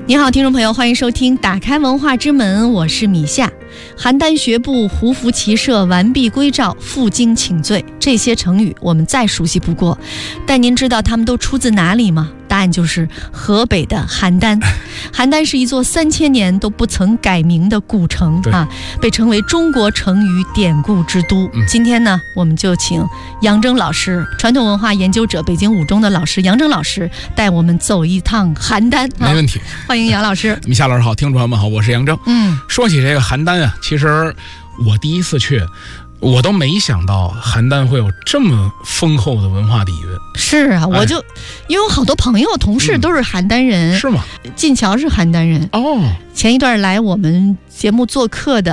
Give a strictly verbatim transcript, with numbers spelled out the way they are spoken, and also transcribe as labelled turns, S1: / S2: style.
S1: 你好，听众朋友，欢迎收听打开文化之门，我是米夏。邯郸学步，胡服骑射，完璧归赵，负荆请罪，这些成语我们再熟悉不过，但您知道它们都出自哪里吗？答案就是河北的邯郸。邯郸是一座三千年都不曾改名的古城啊，被称为中国成语典故之都。嗯、今天呢，我们就请杨铮老师，传统文化研究者，北京五中的老师杨铮老师，带我们走一趟邯郸。
S2: 没问题，
S1: 欢迎杨老师。
S2: 米夏老师好，听众朋友们好，我是杨铮。
S1: 嗯，
S2: 说起这个邯郸啊，其实我第一次去，我都没想到邯郸会有这么丰厚的文化底蕴。
S1: 是啊，我就、哎、因为我好多朋友同事都是邯郸人、
S2: 嗯、是吗？
S1: 晋桥是邯郸人哦。前一段来我们节目做客的